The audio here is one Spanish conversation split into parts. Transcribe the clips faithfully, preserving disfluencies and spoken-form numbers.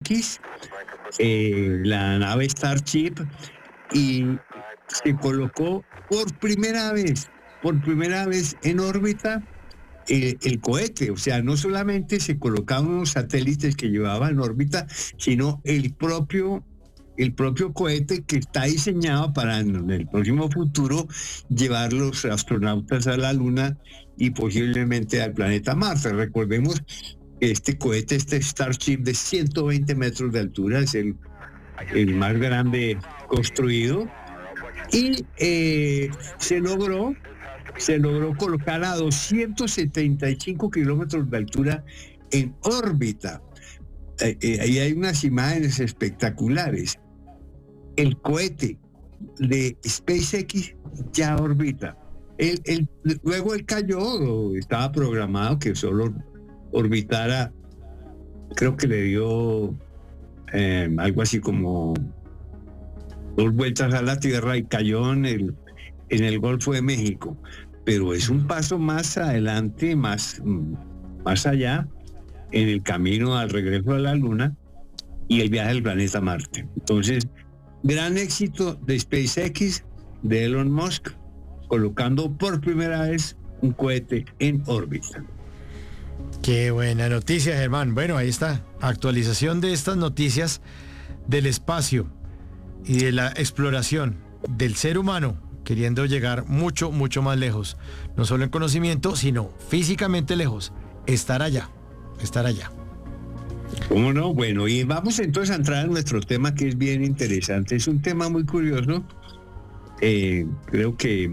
X, eh, la nave Starship, y se colocó por primera vez, por primera vez en órbita el, el cohete. O sea, no solamente se colocaban unos satélites que llevaban en órbita, sino el propio, el propio cohete que está diseñado para en el próximo futuro llevar los astronautas a la Luna y posiblemente al planeta Marte. Recordemos que este cohete, este Starship de ciento veinte metros de altura, es el, el más grande construido, y eh, se logró se logró colocar a doscientos setenta y cinco kilómetros de altura en órbita. Eh, eh, ahí hay unas imágenes espectaculares. El cohete de SpaceX ya orbita. El, el, luego él cayó, estaba programado que solo orbitara, creo que le dio eh, algo así como dos vueltas a la Tierra y cayó en el, en el Golfo de México. Pero es un paso más adelante, más, más allá, en el camino al regreso a la Luna y el viaje al planeta Marte. Entonces, gran éxito de SpaceX, de Elon Musk, colocando por primera vez un cohete en órbita. Qué buena noticia, Germán. Bueno, ahí está, actualización de estas noticias del espacio y de la exploración del ser humano, queriendo llegar mucho, mucho más lejos. No solo en conocimiento, sino físicamente lejos. Estar allá, estar allá. ¿Cómo no? Bueno, y vamos entonces a entrar en nuestro tema, que es bien interesante. Es un tema muy curioso. Eh, creo que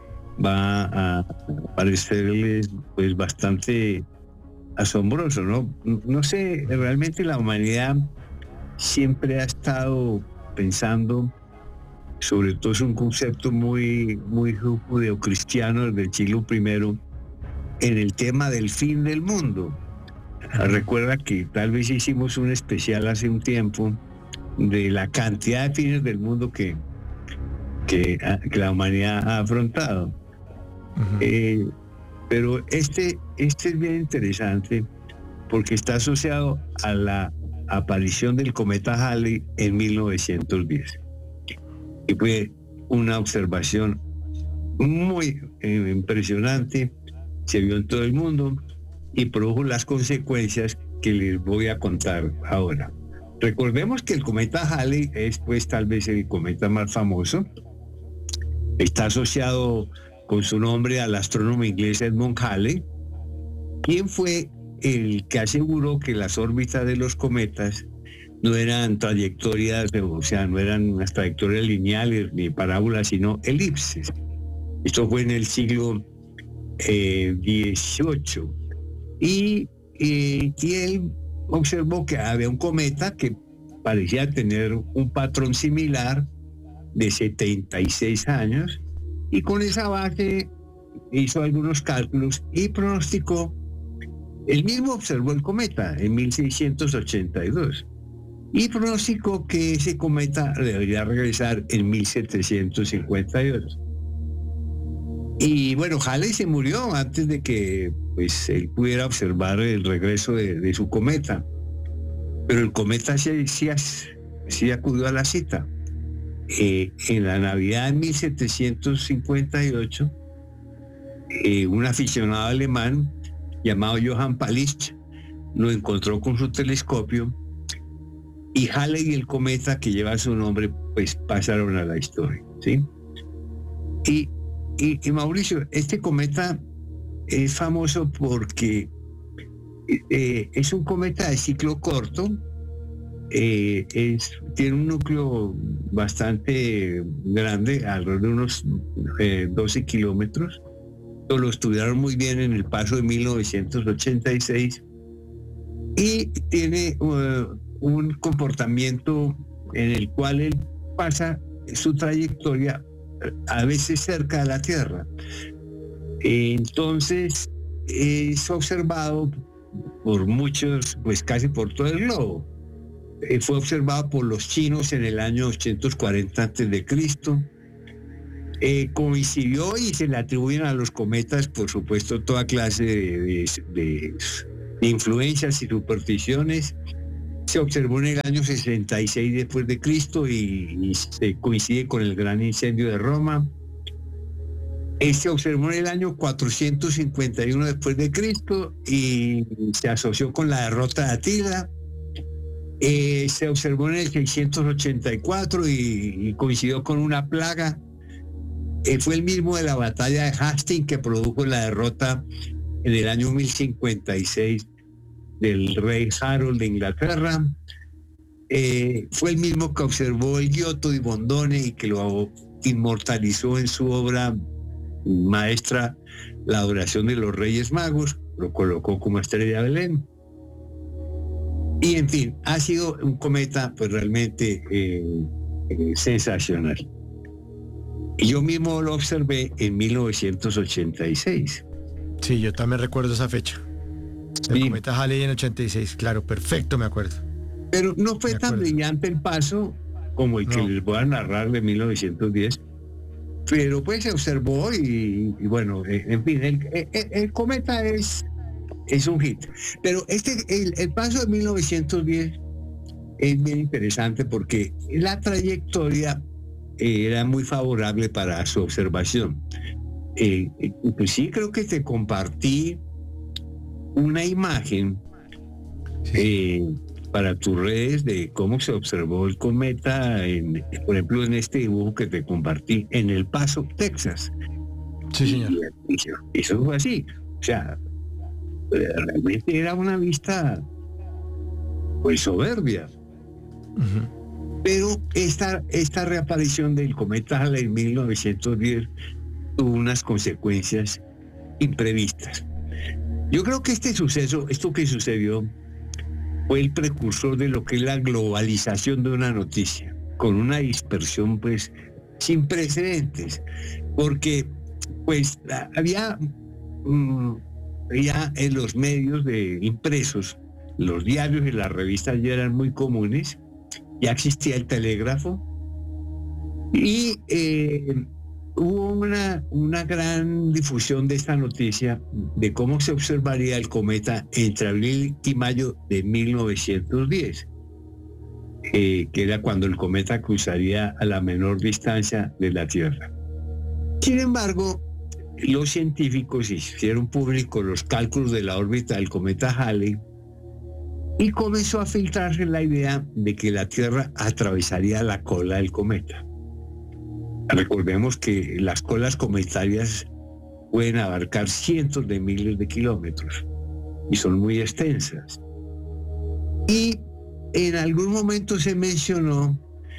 va a parecerles pues bastante asombroso, ¿no? No sé, realmente la humanidad siempre ha estado pensando, sobre todo es un concepto muy, muy judeocristiano desde el siglo primero, en el tema del fin del mundo. Recuerda que tal vez hicimos un especial hace un tiempo de la cantidad de fines del mundo que, que, que la humanidad ha afrontado. Uh-huh. Eh, pero este, este es bien interesante porque está asociado a la aparición del cometa Halley en mil novecientos diez. Y fue una observación muy eh, impresionante, se vio en todo el mundo y produjo las consecuencias que les voy a contar ahora. Recordemos que el cometa Halley es pues tal vez el cometa más famoso. Está asociado con su nombre al astrónomo inglés Edmund Halley, quien fue el que aseguró que las órbitas de los cometas no eran trayectorias, o sea, no eran unas trayectorias lineales ni parábolas, sino elipses. Esto fue en el siglo eh, dieciocho. Y, eh, y él observó que había un cometa que parecía tener un patrón similar de setenta y seis años, y con esa base hizo algunos cálculos y pronosticó. Él mismo observó el cometa en mil seiscientos ochenta y dos y pronosticó que ese cometa debería regresar en mil setecientos cincuenta y ocho. Y bueno, Halley se murió antes de que pues, él pudiera observar el regreso de, de su cometa. Pero el cometa sí, sí, sí acudió a la cita. Eh, en la Navidad de mil setecientos cincuenta y ocho, eh, un aficionado alemán llamado Johann Pallich lo encontró con su telescopio, y Halley y el cometa que lleva su nombre pues pasaron a la historia, ¿sí? Y, y, y Mauricio, este cometa es famoso porque eh, es un cometa de ciclo corto, eh, es, tiene un núcleo bastante grande, alrededor de unos eh, doce kilómetros. Lo estudiaron muy bien en el paso de mil novecientos ochenta y seis, y tiene uh, un comportamiento en el cual él pasa su trayectoria a veces cerca de la Tierra. Entonces es observado por muchos, pues casi por todo el globo. Eh, fue observado por los chinos en el año ochocientos cuarenta antes de Cristo. Eh, coincidió y se le atribuyen a los cometas, por supuesto, toda clase de, de, de, de influencias y supersticiones. Se observó en el año sesenta y seis después de Cristo y, y se coincide con el gran incendio de Roma. Eh, se observó en el año cuatrocientos cincuenta y uno después de Cristo y se asoció con la derrota de Atila. Eh, se observó en el seiscientos ochenta y cuatro y, y coincidió con una plaga. Eh, fue el mismo de la batalla de Hastings que produjo la derrota en el año mil cincuenta y seis del rey Harold de Inglaterra. Eh, fue el mismo que observó el Giotto di Bondone y que lo inmortalizó en su obra maestra La adoración de los Reyes Magos, lo colocó como estrella de Belén. Y en fin, ha sido un cometa pues realmente eh, eh, sensacional. Y yo mismo lo observé en mil novecientos ochenta y seis. Sí, yo también recuerdo esa fecha. El Sí. cometa Halley en ochenta y seis, claro, perfecto, me acuerdo. Pero no fue De tan acuerdo. brillante el paso como el que No. les voy a narrar de mil novecientos diez. Pero pues se observó y, y bueno, eh, en fin, el, el, el cometa es, es un hit. Pero este, el, el paso de mil novecientos diez es bien interesante porque la trayectoria eh, era muy favorable para su observación. Eh, eh, pues sí, creo que te compartí una imagen Sí. eh, para tus redes de cómo se observó el cometa, en, por ejemplo, en este dibujo que te compartí en El Paso, Texas. Sí, señor. Y, y eso fue así. O sea, eh, realmente era una vista pues soberbia. Ujú. Pero esta, esta reaparición del cometa Halley en mil novecientos diez tuvo unas consecuencias imprevistas. Yo creo que este suceso, esto que sucedió, fue el precursor de lo que es la globalización de una noticia, con una dispersión pues sin precedentes, porque pues había mm, ya en los medios de impresos, los diarios y las revistas ya eran muy comunes, ya existía el telégrafo y eh, hubo una, una gran difusión de esta noticia de cómo se observaría el cometa entre abril y mayo de mil novecientos diez, eh, que era cuando el cometa cruzaría a la menor distancia de la Tierra. Sin embargo, los científicos hicieron públicos los cálculos de la órbita del cometa Halley y comenzó a filtrarse la idea de que la Tierra atravesaría la cola del cometa. Recordemos que las colas cometarias pueden abarcar cientos de miles de kilómetros y son muy extensas. Y en algún momento se mencionó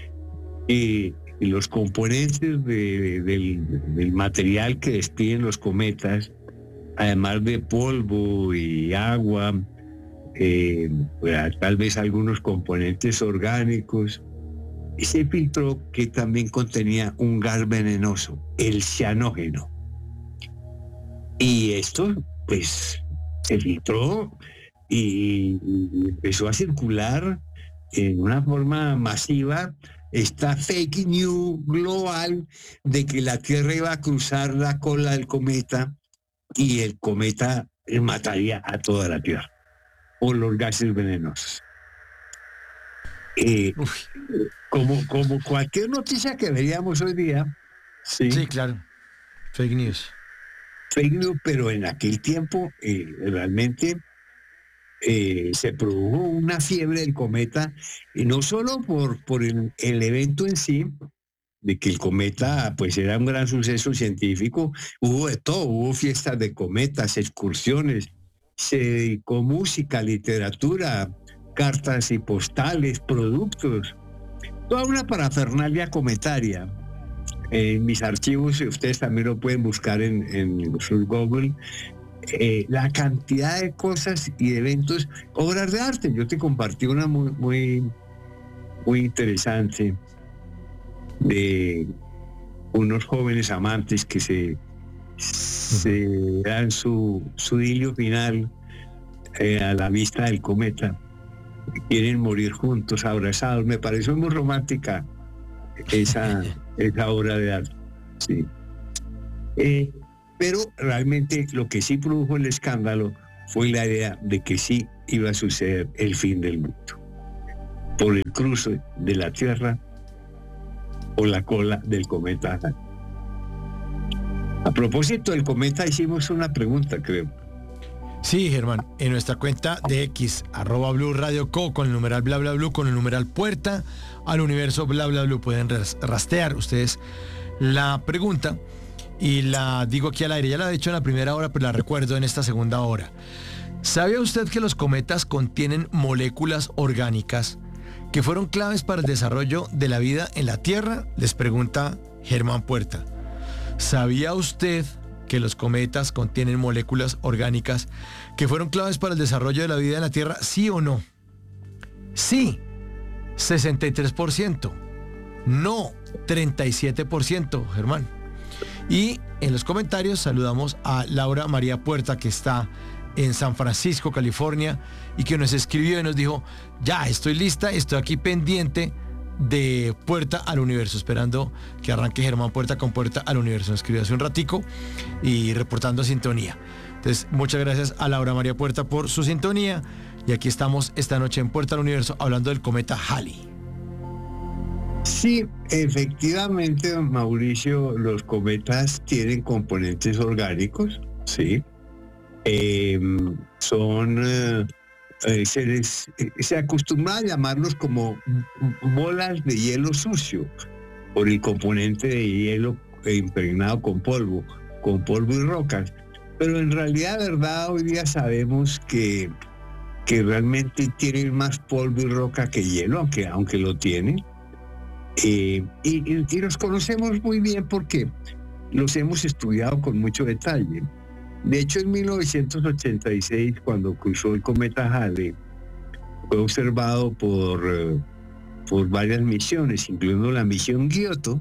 que los componentes de, del, del material que despiden los cometas, además de polvo y agua, eh, tal vez algunos componentes orgánicos, y se filtró que también contenía un gas venenoso, el cianógeno. Y esto, pues, se filtró y, y empezó a circular en una forma masiva esta fake news global de que la Tierra iba a cruzar la cola del cometa y el cometa mataría a toda la Tierra por los gases venenosos. Eh, como, como cualquier noticia que veíamos hoy día, sí, Sí, claro. Fake news. fake news, pero en aquel tiempo eh, realmente eh, se produjo una fiebre del cometa, y no solo por, por el, el evento en sí, de que el cometa pues era un gran suceso científico, hubo de todo, hubo fiestas de cometas, excursiones, se dedicó música, literatura, cartas y postales, productos, toda una parafernalia cometaria. En mis archivos, ustedes también lo pueden buscar en, en su Google, eh, la cantidad de cosas y de eventos, obras de arte. Yo te compartí una muy, muy, muy interesante de unos jóvenes amantes que se, se dan su, su idilio final eh, a la vista del cometa. Quieren morir juntos, abrazados. Me pareció muy romántica esa, esa obra de arte. Sí. Eh, pero realmente lo que sí produjo el escándalo fue la idea de que sí iba a suceder el fin del mundo. por el cruce de la Tierra o la cola del cometa Halley. A propósito del cometa, hicimos una pregunta, creo. Sí, Germán, en nuestra cuenta de X, arroba Blue Radio Co, con el numeral bla bla blue, con el numeral puerta al universo bla bla blue, pueden rastrear ustedes la pregunta y la digo aquí al aire. Ya la he dicho en la primera hora, pero la recuerdo en esta segunda hora. ¿Sabía usted que los cometas contienen moléculas orgánicas que fueron claves para el desarrollo de la vida en la Tierra? Les pregunta Germán Puerta. ¿Sabía usted que los cometas contienen moléculas orgánicas que fueron claves para el desarrollo de la vida en la Tierra? ¿Sí o no? Sí, sesenta y tres por ciento. No, treinta y siete por ciento, Germán. Y en los comentarios saludamos a Laura María Puerta, que está en San Francisco, California, y que nos escribió y nos dijo: ya, estoy lista, estoy aquí pendiente de Puerta al Universo, esperando que arranque Germán Puerta con Puerta al Universo. Nos escribió hace un ratico y reportando sintonía. Entonces, muchas gracias a Laura María Puerta por su sintonía, y aquí estamos esta noche en Puerta al Universo hablando del cometa Halley. Sí, efectivamente, Mauricio, los cometas tienen componentes orgánicos, sí. Eh, son eh, eh, se, les, eh, se acostumbra a llamarlos como bolas de hielo sucio por el componente de hielo impregnado con polvo, con polvo y rocas. Pero en realidad, verdad, hoy día sabemos que, que realmente tienen más polvo y roca que hielo, aunque, aunque lo tienen. Eh, y, y, y los conocemos muy bien porque los hemos estudiado con mucho detalle. De hecho, en mil novecientos ochenta y seis, cuando cruzó el cometa Halley, fue observado por, uh, por varias misiones, incluyendo la misión Giotto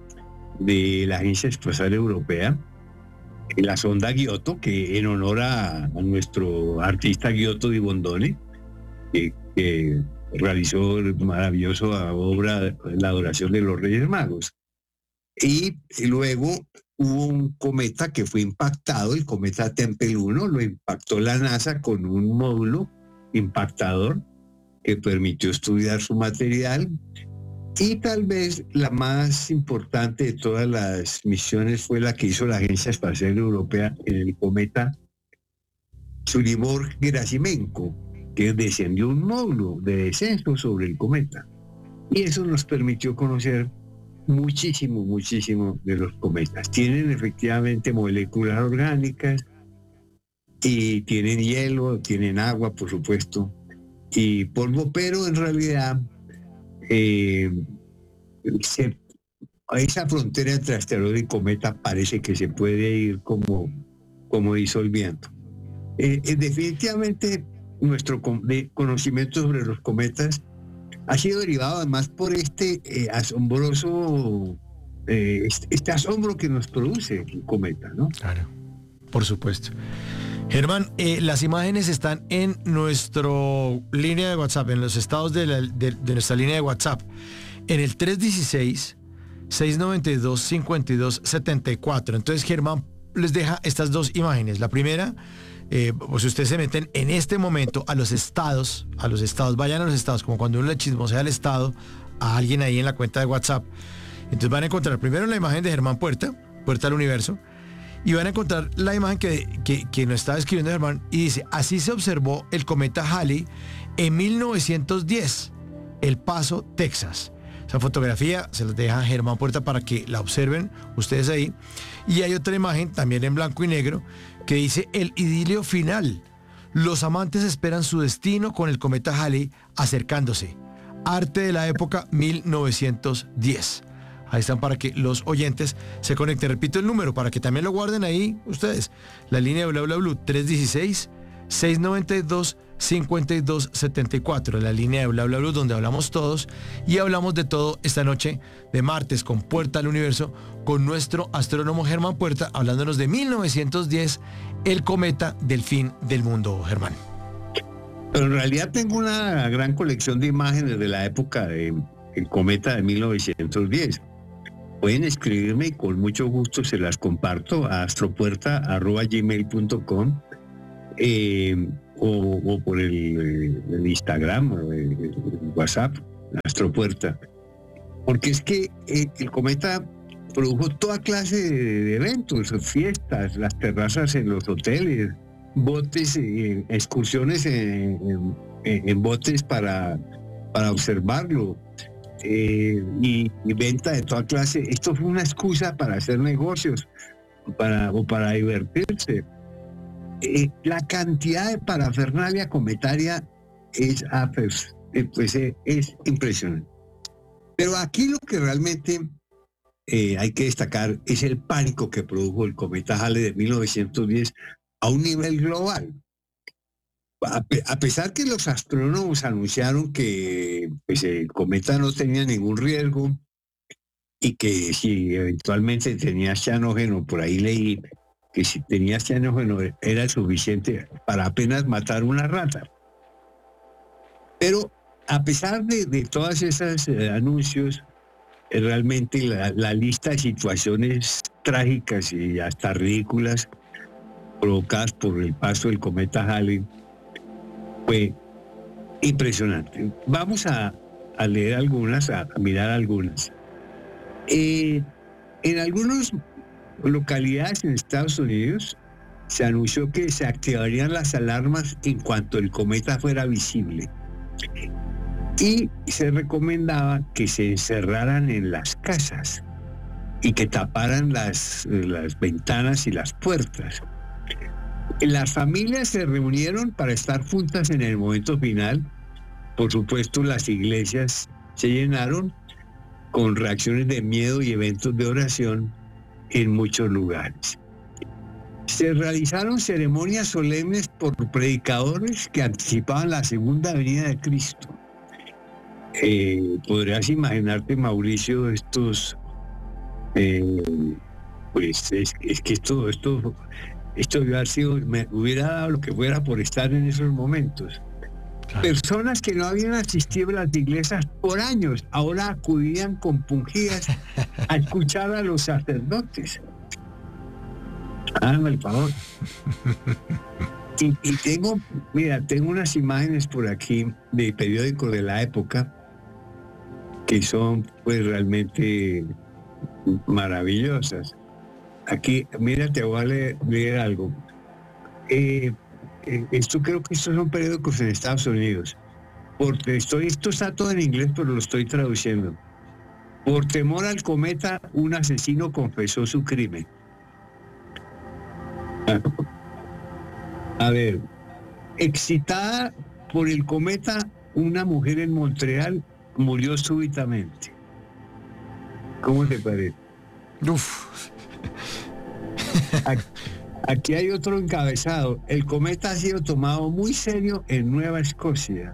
de la Agencia Espacial Europea, la sonda Giotto, que en honor a, a nuestro artista Giotto di Bondone, que, que realizó el maravilloso obra La Adoración de los Reyes Magos. Y, y luego hubo un cometa que fue impactado, el cometa Tempel uno, lo impactó la NASA con un módulo impactador que permitió estudiar su material. Y tal vez la más importante de todas las misiones fue la que hizo la Agencia Espacial Europea en el cometa Churyumov-Gerasimenko, que descendió un módulo de descenso sobre el cometa. Y eso nos permitió conocer muchísimo, muchísimo de los cometas. Tienen efectivamente moléculas orgánicas y tienen hielo, tienen agua, por supuesto, y polvo, pero en realidad eh, se, esa frontera entre asteroide y cometa parece que se puede ir como, como disolviendo. Eh, eh, definitivamente nuestro con, de conocimiento sobre los cometas ha sido derivado además por este eh, asombroso, eh, este, este asombro que nos produce el cometa, ¿no? Claro, por supuesto. Germán, eh, las imágenes están en nuestra línea de WhatsApp, en los estados de, la, de, de nuestra línea de WhatsApp, en el tres uno seis, seis nueve dos, cinco dos siete cuatro. Entonces Germán les deja estas dos imágenes. La primera, Eh, pues si ustedes se meten en este momento a los estados, a los estados, vayan a los estados, como cuando uno le chismosea al estado a alguien ahí en la cuenta de WhatsApp. Entonces van a encontrar primero la imagen de Germán Puerta, Puerta al Universo, y van a encontrar la imagen que, que, que nos estaba escribiendo Germán, y dice: así se observó el cometa Halley en mil novecientos diez, El Paso, Texas. Esa fotografía se las deja Germán Puerta para que la observen ustedes ahí. Y hay otra imagen también en blanco y negro que dice: el idilio final. Los amantes esperan su destino con el cometa Halley acercándose. Arte de la época mil novecientos diez. Ahí están para que los oyentes se conecten. Repito el número para que también lo guarden ahí ustedes. La línea de bla bla bla tres uno seis, seis nueve dos, cinco dos siete cuatro. La línea de bla bla bla donde hablamos todos y hablamos de todo esta noche de martes con Puerta al Universo, con nuestro astrónomo Germán Puerta, hablándonos de mil novecientos diez, el cometa del fin del mundo, Germán. Pero en realidad tengo una gran colección de imágenes de la época del cometa de mil novecientos diez. Pueden escribirme y con mucho gusto se las comparto a astropuerta arroba gmail punto com. Eh, o, o por el, el Instagram o el, el WhatsApp, Astropuerta. Porque es que eh, el cometa produjo toda clase de, de eventos, fiestas, las terrazas en los hoteles, botes, eh, excursiones en, en, en botes para, para observarlo, eh, y, y venta de toda clase. Esto fue una excusa para hacer negocios para, o para divertirse. Eh, la cantidad de parafernalia cometaria es, ah, pues, eh, pues, eh, es impresionante. Pero aquí lo que realmente eh, hay que destacar es el pánico que produjo el cometa Halley de mil novecientos diez a un nivel global. A, pe a pesar que los astrónomos anunciaron que pues, el cometa no tenía ningún riesgo y que si eventualmente tenía cianógeno, por ahí leí que si tenía cianógeno era suficiente para apenas matar una rata. Pero a pesar de, de todos esos eh, anuncios, eh, realmente la, la lista de situaciones trágicas y hasta ridículas provocadas por el paso del cometa Halley fue impresionante. Vamos a, a leer algunas, a, a mirar algunas. Eh, en algunas localidades en Estados Unidos se anunció que se activarían las alarmas en cuanto el cometa fuera visible. Y se recomendaba que se encerraran en las casas y que taparan las, las ventanas y las puertas. Las familias se reunieron para estar juntas en el momento final. Por supuesto, las iglesias se llenaron con reacciones de miedo y eventos de oración en muchos lugares. Se realizaron ceremonias solemnes por predicadores que anticipaban la segunda venida de Cristo. Eh, podrías imaginarte, Mauricio, estos, eh, pues es, es que esto, esto, esto hubiera sido, me hubiera dado lo que fuera por estar en esos momentos. Claro. Personas que no habían asistido a las iglesias por años, ahora acudían compungidas a escuchar a los sacerdotes. Háganme el favor. Y, y tengo, mira, tengo unas imágenes por aquí de periódicos de la época que son pues realmente maravillosas. Aquí, mira, te voy a leer, leer algo. Eh, eh, esto creo que estos son periódicos en Estados Unidos. Porque estoy, esto está todo en inglés, pero lo estoy traduciendo. Por temor al cometa, un asesino confesó su crimen. A ver, excitada por el cometa, una mujer en Montreal murió súbitamente. ¿Cómo te parece? Uf. Aquí, aquí hay otro encabezado. El cometa ha sido tomado muy serio en Nueva Escocia.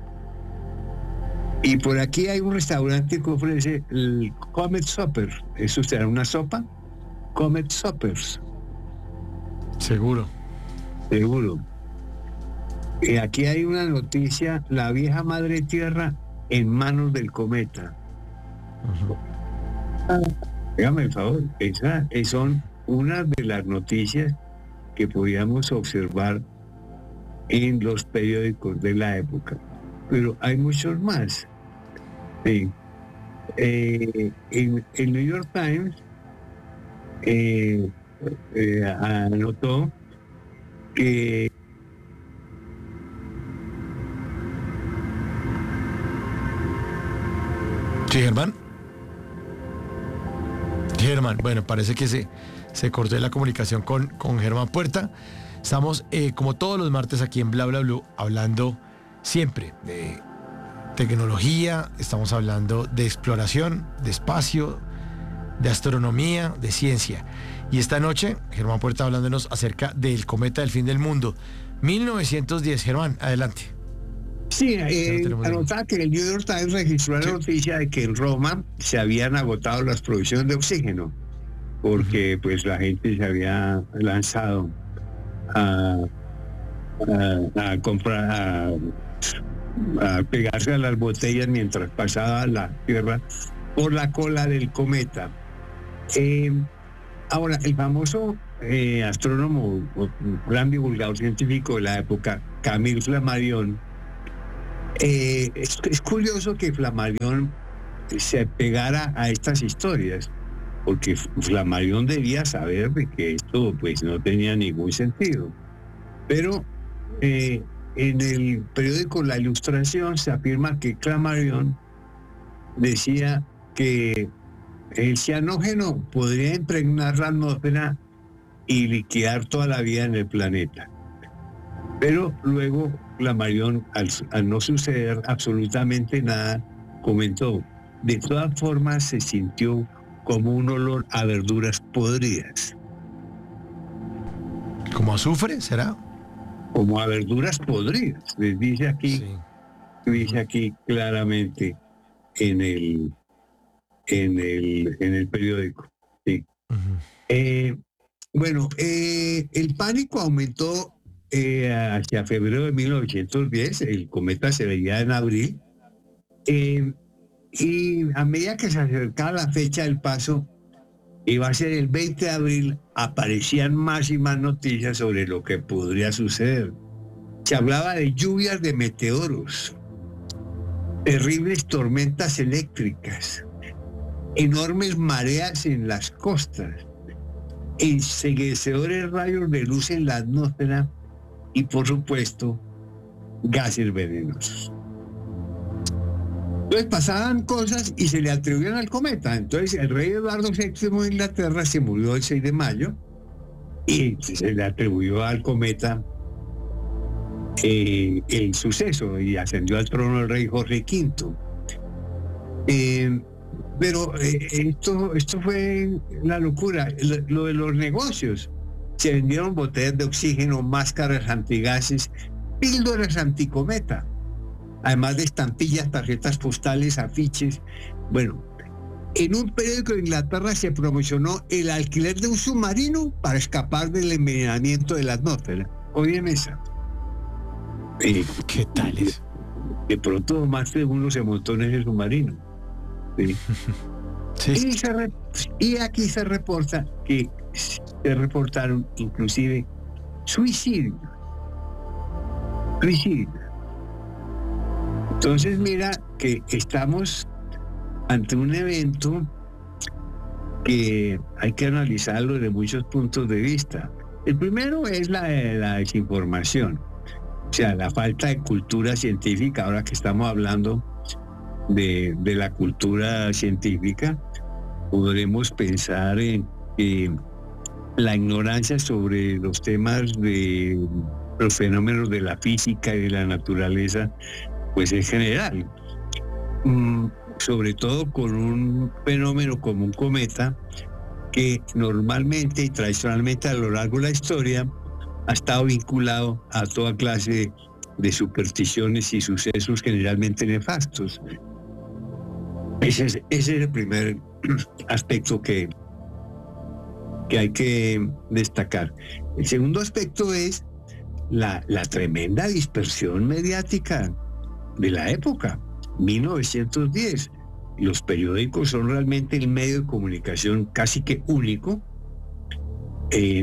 Y por aquí hay un restaurante que ofrece el Comet Supper. ¿Eso será una sopa? Comet Suppers. Seguro. Seguro. Y aquí hay una noticia: la vieja madre tierra en manos del cometa. Uh-huh. Dígame el favor, esas son una de las noticias que podíamos observar en los periódicos de la época. Pero hay muchos más. Sí. Eh, en el New York Times eh, eh, anotó que Sí, Germán. Germán, bueno, parece que se, se cortó la comunicación con, con Germán Puerta. Estamos, eh, como todos los martes, aquí en Bla Bla Blue, hablando siempre de tecnología, estamos hablando de exploración, de espacio, de astronomía, de ciencia. Y esta noche, Germán Puerta hablándonos acerca del cometa del fin del mundo. mil novecientos diez, Germán, adelante. Sí, eh, anotaba que el New York Times registró la sí. noticia de que en Roma se habían agotado las provisiones de oxígeno, porque uh-huh. pues la gente se había lanzado a, a, a comprar, a, a pegarse a las botellas mientras pasaba la Tierra por la cola del cometa. Eh, ahora, el famoso eh, astrónomo, gran divulgador científico de la época, Camille Flammarion. Eh, es, es curioso que Flammarion se pegara a estas historias, porque Flammarion debía saber de que esto pues no tenía ningún sentido. Pero eh, en el periódico La Ilustración se afirma que Flammarion decía que el cianógeno podría impregnar la atmósfera y liquidar toda la vida en el planeta. Pero luego Flammarion, al, al no suceder absolutamente nada, comentó: de todas formas se sintió como un olor a verduras podridas. ¿Como azufre, será? Como a verduras podridas, les dice aquí, sí. dice aquí claramente en el en el en el periódico. Sí. Uh-huh. Eh, bueno, eh, el pánico aumentó eh, hacia febrero de mil novecientos diez. El cometa se veía en abril. Eh, y a medida que se acercaba la fecha del paso, iba a ser el veinte de abril, aparecían más y más noticias sobre lo que podría suceder. Se hablaba de lluvias de meteoros, terribles tormentas eléctricas, enormes mareas en las costas, enceguecedores rayos de luz en la atmósfera y, por supuesto, gases venenosos. Entonces pasaban cosas y se le atribuían al cometa. Entonces el rey Eduardo séptimo de Inglaterra se murió el seis de mayo y se le atribuyó al cometa eh, el suceso y ascendió al trono el rey Jorge quinto. Eh, pero eh, esto, esto fue la locura. Lo, lo de los negocios. Se vendieron botellas de oxígeno, máscaras antigases, píldoras anticometa, además de estampillas, tarjetas postales, afiches. Bueno, en un periódico de Inglaterra se promocionó el alquiler de un submarino para escapar del envenenamiento de la atmósfera. Oye, esa. Eh, ¿Qué tal es? De pronto más de uno se montó en ese submarino. Sí. Sí. Y, se re, y aquí se reporta que se reportaron inclusive suicidios. Suicidios. Entonces mira que estamos ante un evento que hay que analizarlo desde muchos puntos de vista. El primero es la, la desinformación, o sea, la falta de cultura científica. Ahora que estamos hablando de, de la cultura científica, podremos pensar en que la ignorancia sobre los temas de los fenómenos de la física y de la naturaleza pues en general, mm, sobre todo con un fenómeno como un cometa que normalmente y tradicionalmente a lo largo de la historia ha estado vinculado a toda clase de, de supersticiones y sucesos generalmente nefastos. Ese es, ese es el primer aspecto que, que hay que destacar. El segundo aspecto es la, la tremenda dispersión mediática de la época, mil novecientos diez. Los periódicos son realmente el medio de comunicación casi que único. Eh,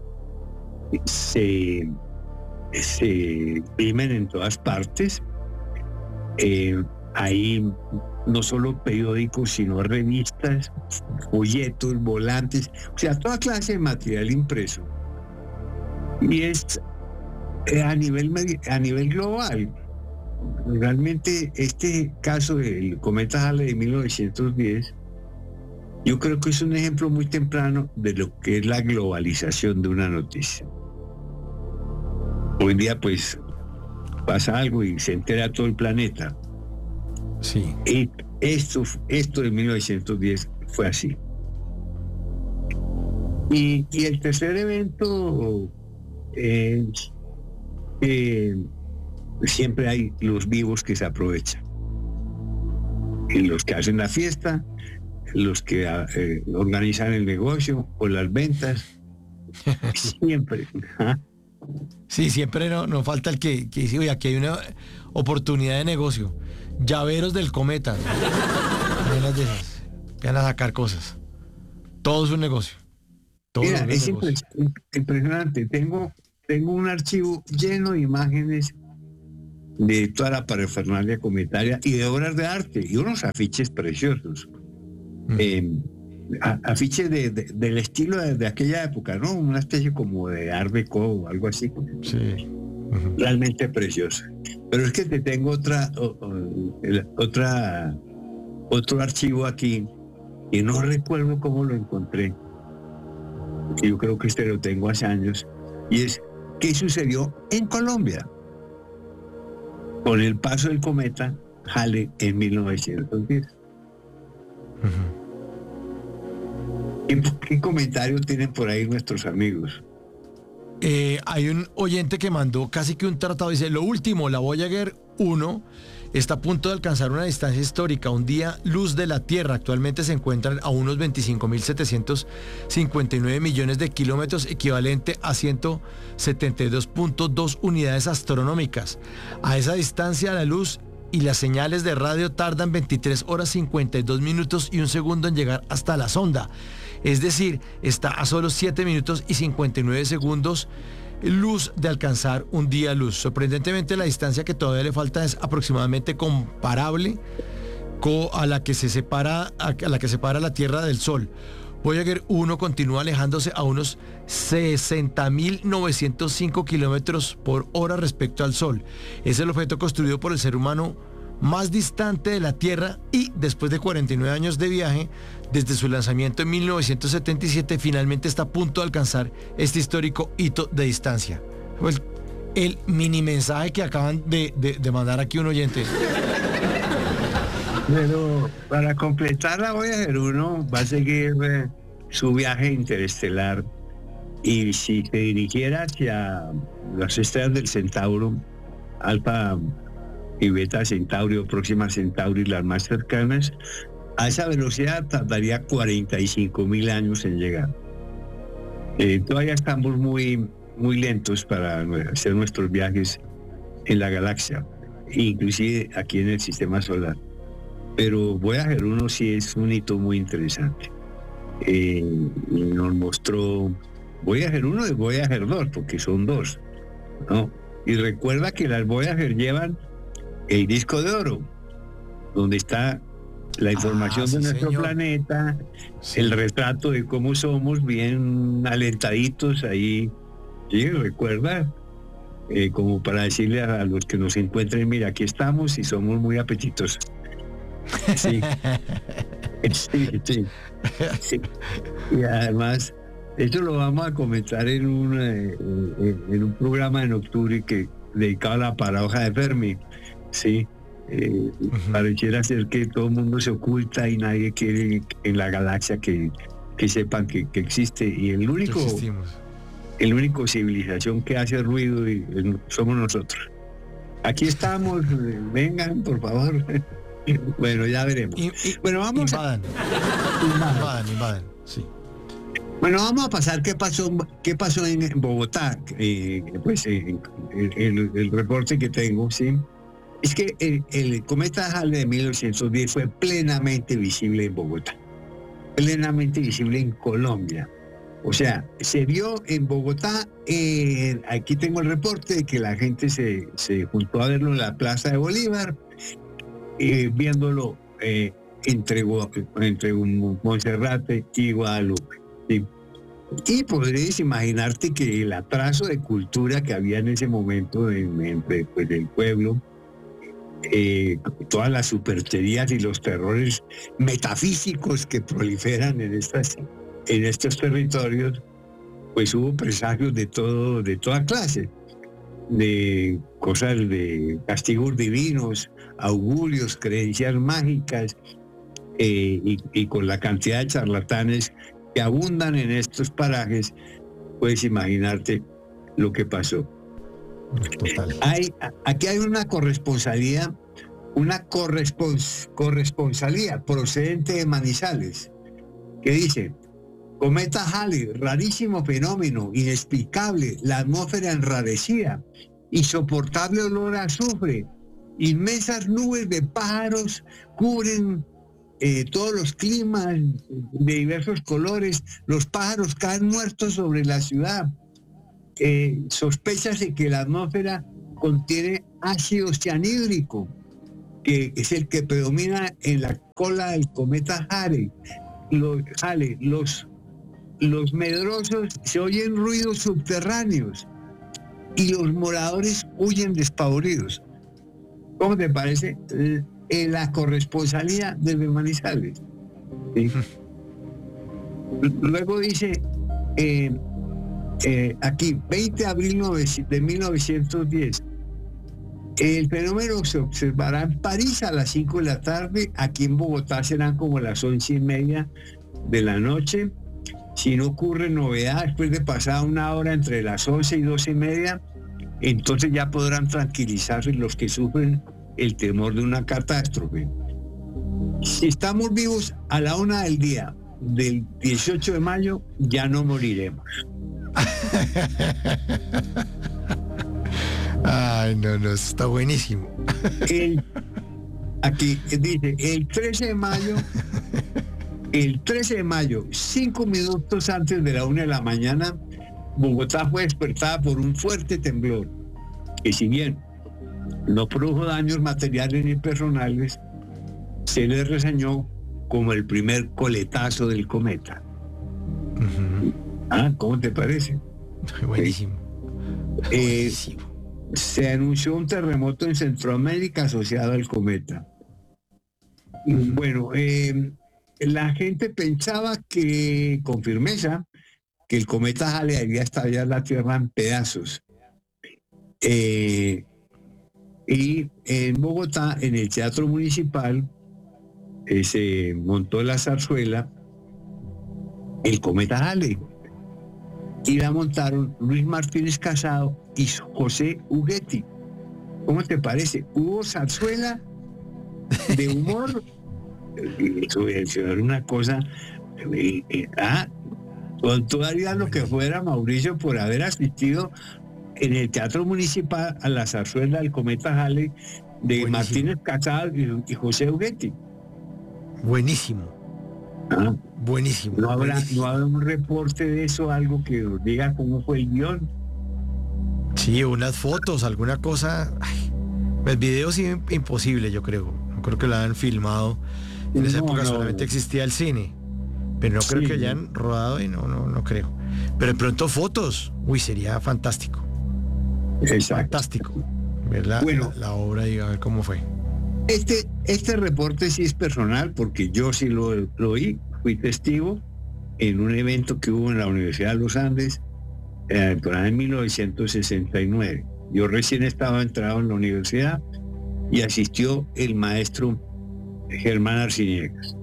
se, se imprimen en todas partes. Eh, hay no solo periódicos, sino revistas, folletos, volantes, o sea, toda clase de material impreso. Y es a nivel, a nivel global. Realmente este caso del cometa Halley de mil novecientos diez, yo creo que es un ejemplo muy temprano de lo que es la globalización de una noticia. Hoy en día pues pasa algo y se entera todo el planeta. Sí. Y esto, esto de mil novecientos diez fue así. Y, y el tercer evento es eh, siempre hay los vivos que se aprovechan. Y los que hacen la fiesta, los que eh, organizan el negocio o las ventas. Siempre. Sí, siempre no, no falta el que, que dice, oye, aquí hay una oportunidad de negocio. Llaveros del cometa. Menos de esas. Van a sacar cosas. Todo es un negocio. Todo Mira, es negocio. impresionante. Tengo, tengo un archivo lleno de imágenes de toda la parafernalia cometaria y de obras de arte y unos afiches preciosos. Mm. Eh, a, afiches de, de, del estilo de, de aquella época, ¿no? Una especie como de Art Deco o algo así. Sí. Uh-huh. Realmente precioso. Pero es que te tengo otra, o, o, el, otra, otro archivo aquí y no recuerdo cómo lo encontré. Yo creo que este lo tengo hace años. Y es qué sucedió en Colombia con el paso del cometa Halley en mil novecientos diez. Uh-huh. ¿Qué, ¿Qué comentario tienen por ahí nuestros amigos? Eh, hay un oyente que mandó casi que un tratado, dice, lo último, la Voyager uno está a punto de alcanzar una distancia histórica, un día luz de la Tierra. Actualmente se encuentran a unos veinticinco mil setecientos cincuenta y nueve millones de kilómetros, equivalente a ciento setenta y dos punto dos unidades astronómicas. A esa distancia la luz y las señales de radio tardan veintitrés horas cincuenta y dos minutos y un segundo en llegar hasta la sonda. Es decir, está a solo siete minutos y cincuenta y nueve segundos luz de alcanzar un día luz. Sorprendentemente, la distancia que todavía le falta es aproximadamente comparable a la que se separa a la que separa la Tierra del Sol. Voyager uno continúa alejándose a unos sesenta mil novecientos cinco kilómetros por hora respecto al Sol. Es el objeto construido por el ser humano más distante de la Tierra y, después de cuarenta y nueve años de viaje, desde su lanzamiento en mil novecientos setenta y siete, finalmente está a punto de alcanzar este histórico hito de distancia. Pues, el mini mensaje que acaban de, de, de mandar aquí un oyente. Pero para completar la Voyager uno va a seguir eh, su viaje interestelar y si se dirigiera hacia las estrellas del Centauro, Alfa y Beta Centauri o Próxima Centauri, las más cercanas, a esa velocidad tardaría cuarenta y cinco mil años en llegar. Eh, todavía estamos muy, muy lentos para hacer nuestros viajes en la galaxia, inclusive aquí en el sistema solar. Pero Voyager uno sí es un hito muy interesante. Eh, nos mostró Voyager uno y Voyager dos, porque son dos, ¿no? Y recuerda que las Voyager llevan el disco de oro, donde está la información ah, sí, de nuestro señor. planeta, sí. El retrato de cómo somos, bien alentaditos ahí, ¿sí? Recuerda, eh, como para decirle a, a los que nos encuentren, mira, aquí estamos y somos muy apetitosos. Sí. sí, sí, sí. Y además, esto lo vamos a comentar en un, eh, en un programa en octubre que dedicado a la paradoja de Fermi. Sí, eh, uh-huh. Pareciera ser que todo el mundo se oculta y nadie quiere en la galaxia que, que sepan que, que existe y el único, el único civilización que hace ruido y, y somos nosotros. Aquí estamos, vengan por favor. Bueno, ya veremos. Y, y, bueno, vamos invadan. a invadan, invadan, invadan, sí. Bueno, vamos a pasar qué pasó, qué pasó en Bogotá. Eh, pues eh, el, el, el reporte que tengo, sí. Es que el, el cometa Halley de mil novecientos diez fue plenamente visible en Bogotá, plenamente visible en Colombia. O sea, se vio en Bogotá, eh, aquí tengo el reporte de que la gente se, se juntó a verlo en la Plaza de Bolívar, eh, viéndolo eh, entre, entre Monserrate y Guadalupe. ¿Sí? Y podrías imaginarte que el atraso de cultura que había en ese momento en, en, pues, del pueblo, Eh, todas las supercherías y los terrores metafísicos que proliferan en estas en estos territorios, pues hubo presagios de todo de toda clase, de cosas de castigos divinos, augurios, creencias mágicas, eh, y, y con la cantidad de charlatanes que abundan en estos parajes, puedes imaginarte lo que pasó. Total. Hay, aquí hay una corresponsalía, una correspons, corresponsalía procedente de Manizales, que dice: cometa Halley, rarísimo fenómeno, inexplicable, la atmósfera enrarecida, insoportable olor a azufre, inmensas nubes de pájaros cubren eh, todos los climas de diversos colores, los pájaros caen muertos sobre la ciudad. eh, sospechase que la atmósfera contiene ácido cianhídrico, que es el que predomina en la cola del cometa Halley. Los, Halley, los, los medrosos se oyen ruidos subterráneos y los moradores huyen despavoridos. ¿Cómo te parece eh, la corresponsalía desde Manizales? ¿Sí? Luego dice eh, eh, aquí, veinte de abril de mil novecientos diez. El fenómeno se observará en París a las cinco de la tarde. Aquí en Bogotá serán como las once y media de la noche. Si no ocurre novedad después de pasar una hora entre las once y doce y media, entonces ya podrán tranquilizarse los que sufren el temor de una catástrofe. Si estamos vivos a la una del día del dieciocho de mayo, ya no moriremos. Ay, no, no, está buenísimo. El, aquí dice, el trece de mayo, el trece de mayo, cinco minutos antes de la una de la mañana, Bogotá fue despertada por un fuerte temblor, que si bien no produjo daños materiales ni personales, se le reseñó como el primer coletazo del cometa. Uh-huh. Ah, ¿cómo te parece? Buenísimo. Eh, Buenísimo. Se anunció un terremoto en Centroamérica asociado al cometa. Uh-huh. Bueno, eh, la gente pensaba que, con firmeza, que el cometa Halley haría estallar la Tierra en pedazos. Eh, y en Bogotá, en el Teatro Municipal, eh, se montó la zarzuela El cometa Halley. Y la montaron Luis Martínez Casado y José Ughetti. ¿Cómo te parece? Hubo zarzuela de humor. Eso, eso era una cosa. Eh, eh, ah, con tú harías lo que fuera, Mauricio, por haber asistido en el Teatro Municipal a la zarzuela del cometa Halley de Buenísimo. Martínez Casado y, y José Ughetti. Buenísimo. Ah, Buenísimo. ¿No habrá, buenísimo. ¿No habrá un reporte de eso, algo que nos diga cómo fue el guión? Sí, unas fotos, alguna cosa. Ay, el video sí imposible, yo creo. No creo que lo hayan filmado. En esa no, época no. solamente existía el cine. Pero no creo sí, que hayan rodado y no, no, no creo. Pero de pronto fotos, uy, sería fantástico. Exacto. Fantástico. Ver la, bueno, la, la obra y a ver cómo fue. Este, este reporte sí es personal porque yo sí lo, lo oí, fui testigo en un evento que hubo en la Universidad de los Andes eh, por ahí en mil novecientos sesenta y nueve. Yo recién estaba entrado en la universidad y asistió el maestro Germán Arciniegas.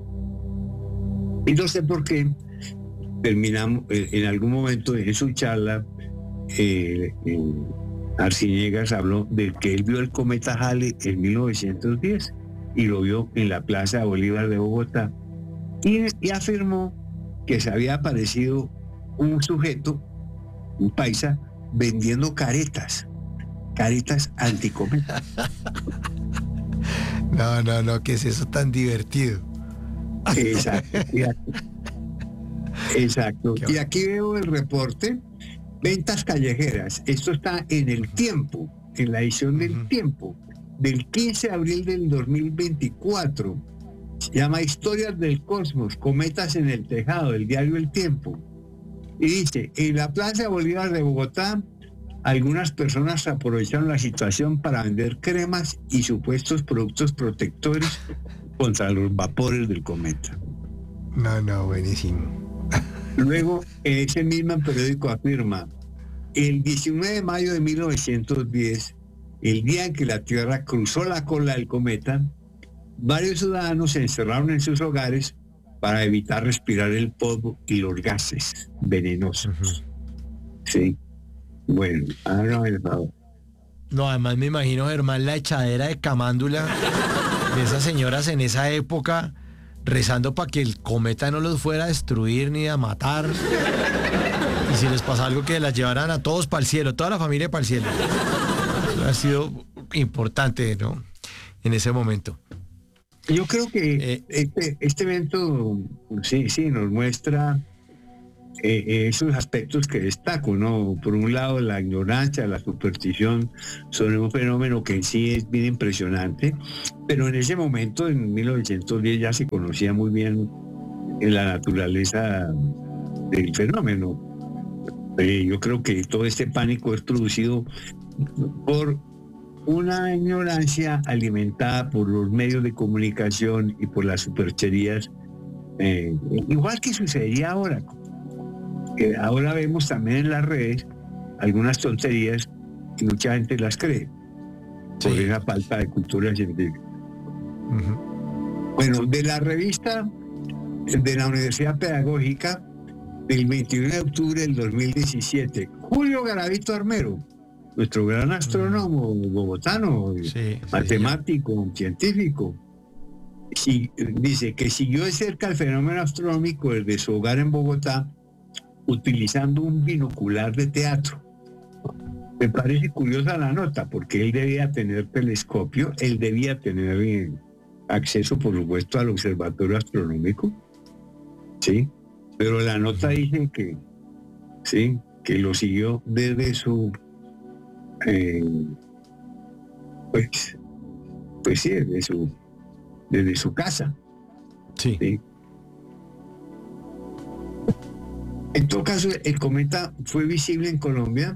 Y no sé por qué terminamos, eh, en algún momento en su charla, eh, eh, Arciniegas habló de que él vio el cometa Halley en mil novecientos diez y lo vio en la Plaza Bolívar de Bogotá y, y afirmó que se había aparecido un sujeto, un paisa, vendiendo caretas, caretas anticometa. No, no, no, ¿qué es eso tan divertido? Exacto. Exacto. Y aquí veo el reporte. Ventas callejeras. Esto está en El Tiempo, en la edición del uh-huh. Tiempo, del quince de abril del dos mil veinticuatro. Se llama Historias del Cosmos, cometas en el tejado, del diario El Tiempo. Y dice, en la Plaza Bolívar de Bogotá, algunas personas aprovecharon la situación para vender cremas y supuestos productos protectores contra los vapores del cometa. No, no, buenísimo. Luego, ese mismo periódico afirma, el diecinueve de mayo de mil novecientos diez, el día en que la Tierra cruzó la cola del cometa, varios ciudadanos se encerraron en sus hogares para evitar respirar el polvo y los gases venenosos. Uh-huh. Sí. Bueno, hágame el favor. No, además me imagino, Germán, la echadera de camándula de esas señoras en esa época, rezando para que el cometa no los fuera a destruir ni a matar. Y si les pasa algo, que las llevaran a todos para el cielo, toda la familia para el cielo. Eso ha sido importante, ¿no? En ese momento. Yo creo que eh, este, este evento, sí, sí, nos muestra eh, esos aspectos que destaco, ¿no? Por un lado, la ignorancia, la superstición son un fenómeno que en sí es bien impresionante, pero en ese momento, en mil novecientos diez, ya se conocía muy bien la naturaleza del fenómeno. Eh, yo creo que todo este pánico es producido por una ignorancia alimentada por los medios de comunicación y por las supercherías, eh, igual que sucedía ahora. Que ahora vemos también en las redes algunas tonterías y mucha gente las cree, sí, por esa falta de cultura científica. Uh-huh. Bueno, de la revista de la Universidad Pedagógica del veintiuno de octubre del dos mil diecisiete, Julio Garavito Armero, nuestro gran astrónomo bogotano, sí, matemático, sí, científico, sí, dice que siguió de cerca el fenómeno astronómico desde su hogar en Bogotá utilizando un binocular de teatro. Me parece curiosa la nota, porque él debía tener telescopio, él debía tener eh, acceso, por supuesto, al observatorio astronómico, ¿sí? Pero la nota dice que, sí, que lo siguió desde su, eh, pues, pues sí, desde su, desde su casa. Sí. ¿Sí? En todo caso, el cometa fue visible en Colombia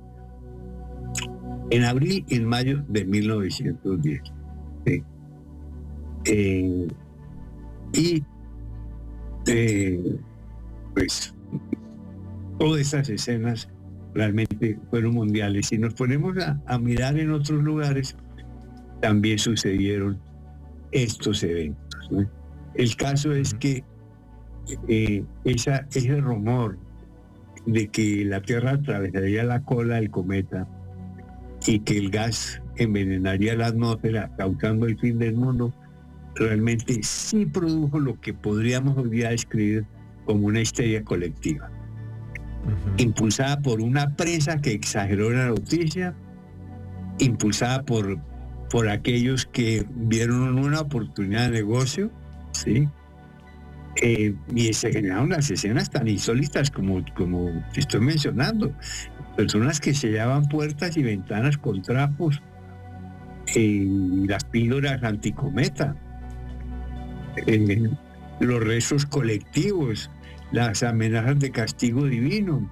en abril y en mayo de mil novecientos diez. ¿Sí? Eh, y eh, pues todas esas escenas realmente fueron mundiales. Si nos ponemos a, a mirar en otros lugares, también sucedieron estos eventos, ¿no? El caso es que eh, esa, ese rumor de que la Tierra atravesaría la cola del cometa y que el gas envenenaría la atmósfera, causando el fin del mundo, realmente sí produjo lo que podríamos hoy día describir como una histeria colectiva, uh-huh, impulsada por una prensa que exageró la noticia, impulsada por, por aquellos que vieron una oportunidad de negocio, ¿sí? Eh, y se generaron las escenas tan insólitas como, como estoy mencionando. Personas que sellaban puertas y ventanas con trapos, eh, las píldoras anticometa, eh, los rezos colectivos, las amenazas de castigo divino,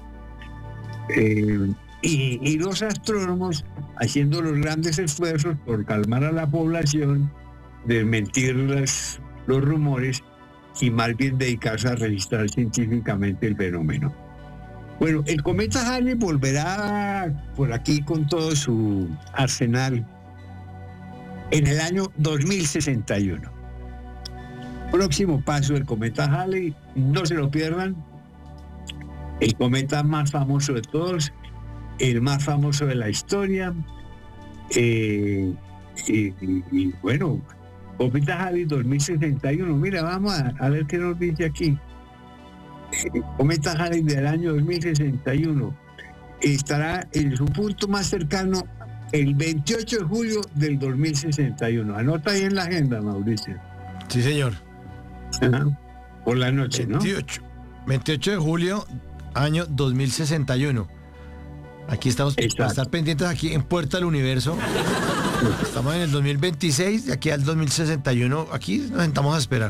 eh, y, y los astrónomos haciendo los grandes esfuerzos por calmar a la población, desmentir las, los rumores y más bien dedicarse a registrar científicamente el fenómeno. Bueno, el cometa Halley volverá por aquí con todo su arsenal en el año dos mil sesenta y uno. Próximo paso del cometa Halley, no se lo pierdan. El cometa más famoso de todos, el más famoso de la historia. Eh, y, y, y bueno, cometa Halley dos mil sesenta y uno. Mira, vamos a, a ver qué nos dice aquí. El cometa Halley del año dos mil sesenta y uno estará en su punto más cercano el veintiocho de julio del dos mil sesenta y uno. Anota ahí en la agenda, Mauricio. Sí, señor. Ajá. Por la noche, veintiocho, ¿no? veintiocho de julio, año dos mil sesenta y uno. Aquí estamos. Exacto. Para estar pendientes aquí en Puerta del Universo. Estamos en el dos mil veintiséis, de aquí al dos mil sesenta y uno, aquí nos sentamos a esperar.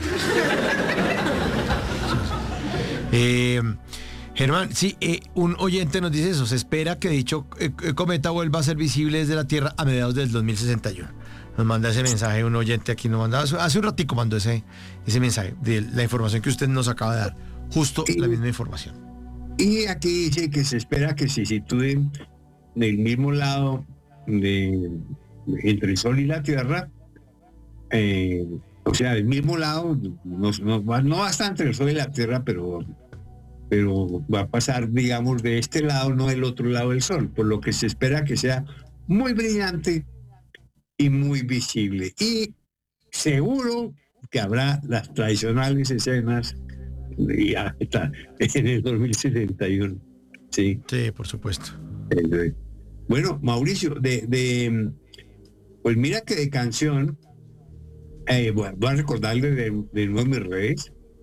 Eh, Germán, sí, eh, un oyente nos dice eso, se espera que dicho eh, cometa vuelva a ser visible desde la Tierra a mediados del dos mil sesenta y uno. Nos manda ese mensaje un oyente aquí, nos manda hace un ratico mandó ese, ese mensaje de la información que usted nos acaba de dar, justo y, la misma información. Y aquí dice que se espera que se sitúe del mismo lado de, entre el Sol y la Tierra, eh, o sea, del mismo lado, no, no, no va a estar entre el Sol y la Tierra, pero, pero va a pasar, digamos, de este lado, no del otro lado del Sol, por lo que se espera que sea muy brillante y muy visible. Y seguro que habrá las tradicionales escenas ya está, en el dos mil setenta y uno. Sí, sí, por supuesto. Bueno, Mauricio, de, de pues mira que de canción, eh, bueno, voy a recordarle de, de nuevo mis redes.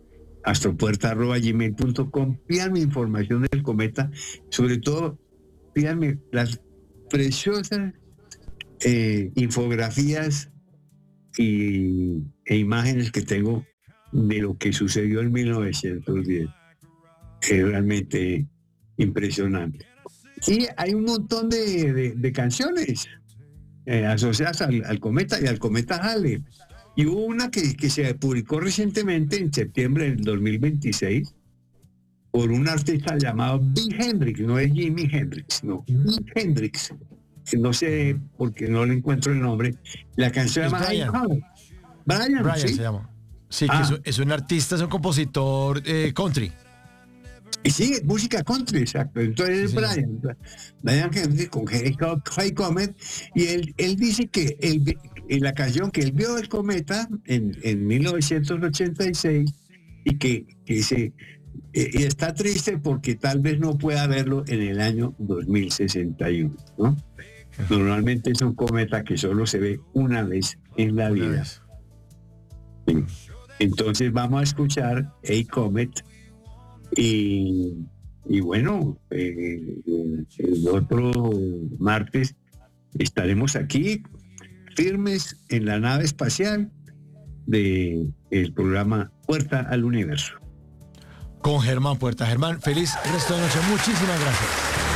astropuerta arroba gmail punto com. Pídanme información del cometa, sobre todo pídanme las preciosas eh, infografías y, e imágenes que tengo de lo que sucedió en mil novecientos diez. Es realmente impresionante. Y hay un montón de, de, de canciones eh, asociadas al, al cometa y al cometa Halley. Y hubo una que, que se publicó recientemente, en septiembre del dos mil veintiséis, por un artista llamado Bill Hendrix, no es Jimi Hendrix, no, Bill Hendrix. No sé por qué no le encuentro el nombre. La canción se llama Brian. Brian, Brian ¿sí? se llama. Sí, Ah. que es, un- es un artista, es un compositor eh, country. Y sí, música country, exacto. Entonces Sí, señor. Brian, Brian Hendrix con Hey Co- Hey Comet, y él, él dice que él, vi- en la canción que él vio el cometa en, en mil novecientos ochenta y seis y que, que se, eh, y está triste porque tal vez no pueda verlo en el año dos mil sesenta y uno, ¿no? Normalmente es un cometa que solo se ve una vez en la Una vida. vez. Sí. Entonces vamos a escuchar Hey Comet y, y bueno, eh, el otro martes estaremos aquí firmes en la nave espacial de el programa Puerta al Universo. Con Germán Puerta. Germán, feliz resto de noche. Muchísimas gracias.